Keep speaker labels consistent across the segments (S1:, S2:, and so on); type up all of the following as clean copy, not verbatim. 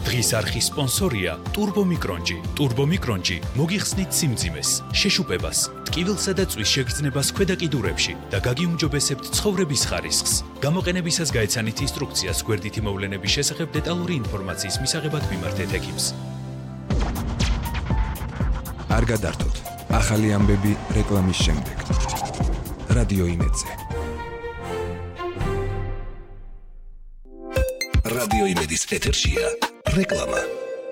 S1: დღის არხის სპონსორია ტურბომიკრონჯი. ტურბომიკრონჯი მოგიხსნით სიმძიმეს, შეშუპებას, ტკივილსა და წვის შეგრძნებას ქვედა კიდურებში და გაგიუმჯობესებთ ცხოვრების ხარისხს. გამოყენებისას გაეცანით ინსტრუქციას გვერდითი მოვლენების შესახებ დეტალური ინფორმაციის მისაღებად მიმართეთ ექიმს.
S2: არ გადართოთ. ახალი ამბები რეკლამის შემდეგ. რადიო იმედზე.
S3: რადიო იმედის ეთერშია რეკლამა.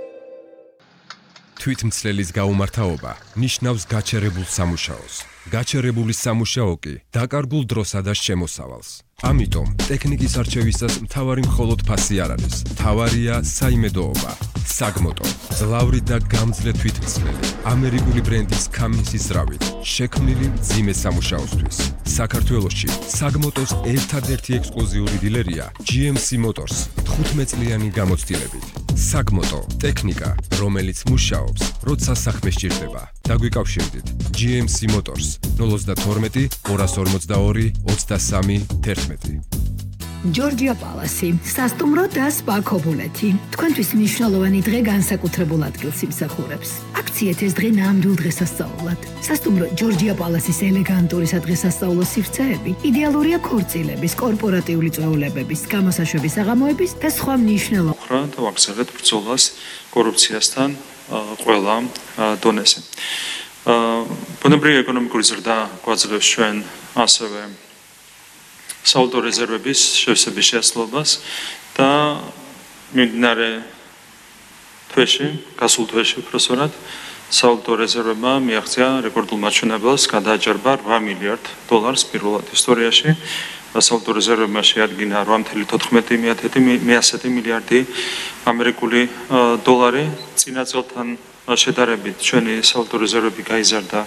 S2: თვითმცლელის გაუმართავობა ნიშნავს გაჩერებულ სამუშაოს. გაჩერებული სამუშაო კი დაკარგულ დროსა და შემოსავალს. ამიტომ ტექნიკის არჩევისას მთავარი მხოლოდ ფასი არ არის. მთავარია საიმედოობა. საგმოტო, ძლავრი და გამძლე თვითმცლელი, ამერიკული ბრენდის Cummins-ის ძრავით, შექმნილი მძიმე სამუშაოსთვის. საქართველოში საგმოტოს ერთადერთი ექსკლუზიური დილერია GMC Motors 15 წლიანი გამოცდილებით. საგმოტო, ტექნიკა, რომელიც მუშაობს, როცა საქმე სჭირდება. დაგვიკავშირდით GMC Motors 012 242 23 11.
S4: ჯორჯია პალასი, სასტუმრო და სპა ქობულეთი. თქვენთვის მნიშვნელოვანი დღე განსაკუთრებულ ადგილს იმსახურებს. აქციეთ ეს დღე ნამდვილ დღესასწაულად. სასტუმრო ჯორჯია პალასის ელეგანტური სადღესასწაულო სივრცეები იდეალურია ქორწილების, კორპორატიული წვეულებების, გამოსაშვების საღამოების და სხვა მნიშვნელოვანი
S5: და ვაგრძელებთ ბრძოლას კორუფციასთან ყველა დონეზე. ბუნებრივი ეკონომიკური ზრდა გვაძლევს ჩვენ ასევე სავალუტო რეზერვების შევსების შესაძლებლობას და მიმდინარე თვეში, გასულ თვეში უпроსორად სავალუტო რეზერვებმა მიაღწია რეკორდულ მაჩვენებელს, გადააჯერება $8 მილიარდ პირველად ისტორიაში. სავალუტო რეზერვებმა შეადგინა 8.14 მილიარდი ამერიკული დოლარი. წინა წელთან შედარებით ჩვენი სავალუტო რეზერვები გაიზარდა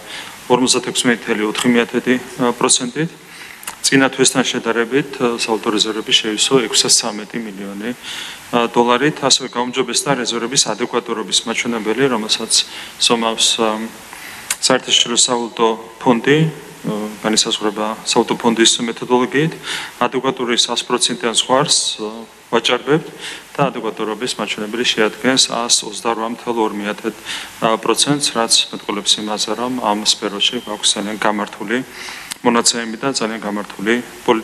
S5: 56.4%. წინა თვესთან შედარებით სავალუტო რეზერვები შეივსო 613 მილიონი დოლარით. ასევე გაუმჯობესდა რეზერვების ადეკვატურობის მაჩვენებელი, რომელსაც ზომავს საერთაშორისო სავალუტო ფონდი, განისაზღვრება სავალუტო ფონდის მეთოდოლოგიით. ადეკვატური 100%-იან ზღვარს ვაჭარბებთ და ადეკვატურობის მაჩვენებელი შეადგენს 122.2%, რაც მეტყველებს იმაზე, რომ ამ სფეროში გვაქვს ძალიან გამართული მონაცემები და ძალიან გამართული